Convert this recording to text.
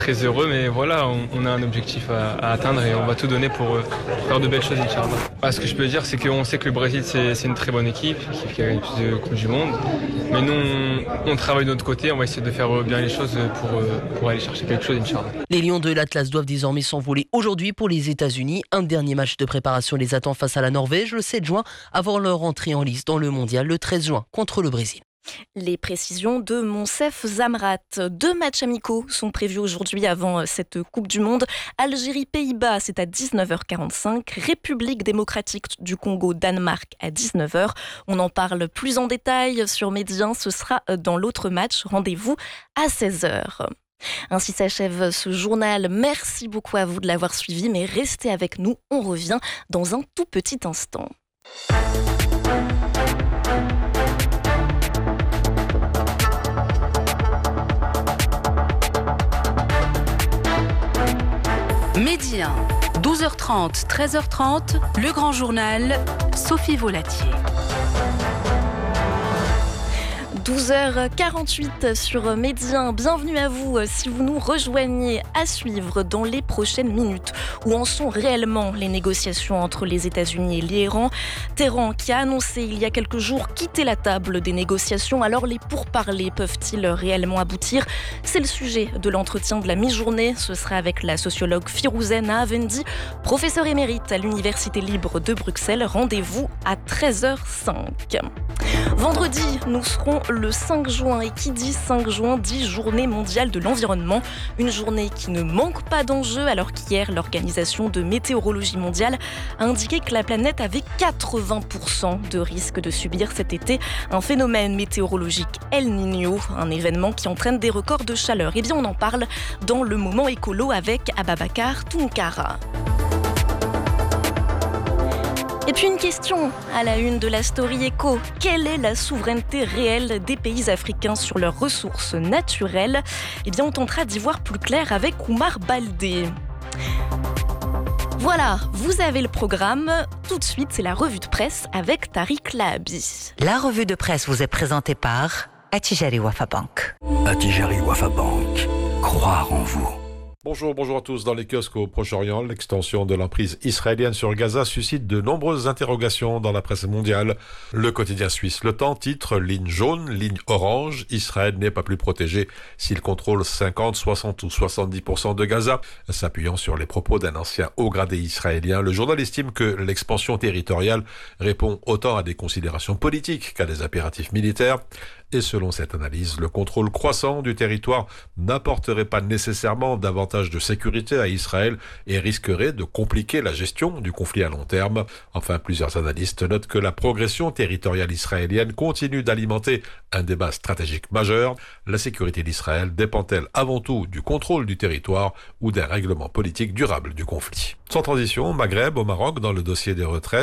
Très heureux, mais voilà, on a un objectif à atteindre et on va tout donner pour faire de belles choses, Inch'Allah. Ce que je peux dire, c'est qu'on sait que le Brésil, c'est une très bonne équipe qui a gagné plus de Coupes du Monde. Mais nous, on travaille de notre côté, on va essayer de faire bien les choses pour aller chercher quelque chose, Inch'Allah. Les Lions de l'Atlas doivent désormais s'envoler aujourd'hui pour les États-Unis. Un dernier match de préparation les attend face à la Norvège le 7 juin, avant leur entrée en lice dans le mondial le 13 juin contre le Brésil. Les précisions de Monsef Zamrat. 2 matchs amicaux sont prévus aujourd'hui avant cette Coupe du Monde. Algérie-Pays-Bas, c'est à 19h45. République démocratique du Congo-Danemark à 19h. On en parle plus en détail sur Média. Ce sera dans l'autre match. Rendez-vous à 16h. Ainsi s'achève ce journal. Merci beaucoup à vous de l'avoir suivi, mais restez avec nous. On revient dans un tout petit instant. Média, 12h30, 13h30, le grand journal, Sophie Volatier. 12h48 sur Média. Bienvenue à vous si vous nous rejoignez. À suivre dans les prochaines minutes. Où en sont réellement les négociations entre les États-Unis et l'Iran? Téhéran qui a annoncé il y a quelques jours quitter la table des négociations. Alors les pourparlers peuvent-ils réellement aboutir? C'est le sujet de l'entretien de la mi-journée. Ce sera avec la sociologue Firouzeh Nahavendi, professeure émérite à l'Université libre de Bruxelles. Rendez-vous à 13h05. Vendredi, nous serons le 5 juin. Et qui dit 5 juin dit Journée mondiale de l'environnement. Une journée qui ne manque pas d'enjeux, alors qu'hier, l'Organisation de météorologie mondiale a indiqué que la planète avait 80% de risque de subir cet été un phénomène météorologique El Niño, un événement qui entraîne des records de chaleur. Eh bien, on en parle dans le moment écolo avec Ababacar Tounkara. Et puis une question à la une de la Story Echo. Quelle est la souveraineté réelle des pays africains sur leurs ressources naturelles? Eh bien, on tentera d'y voir plus clair avec Oumar Baldé. Voilà, vous avez le programme. Tout de suite, c'est la revue de presse avec Tariq Lahabi. La revue de presse vous est présentée par Attijari Wafa Bank. Attijari Wafa Bank. Croire en vous. Bonjour à tous. Dans les kiosques au Proche-Orient, l'extension de l'emprise israélienne sur Gaza suscite de nombreuses interrogations dans la presse mondiale. Le quotidien suisse Le Temps titre « Ligne jaune, ligne orange, Israël n'est pas plus protégé s'il contrôle 50, 60 ou 70% de Gaza ». S'appuyant sur les propos d'un ancien haut gradé israélien, le journal estime que l'expansion territoriale répond autant à des considérations politiques qu'à des impératifs militaires. Et selon cette analyse, le contrôle croissant du territoire n'apporterait pas nécessairement davantage de sécurité à Israël et risquerait de compliquer la gestion du conflit à long terme. Enfin, plusieurs analystes notent que la progression territoriale israélienne continue d'alimenter un débat stratégique majeur. La sécurité d'Israël dépend-elle avant tout du contrôle du territoire ou d'un règlement politique durable du conflit? Sans transition, Maghreb au Maroc, dans le dossier des retraites,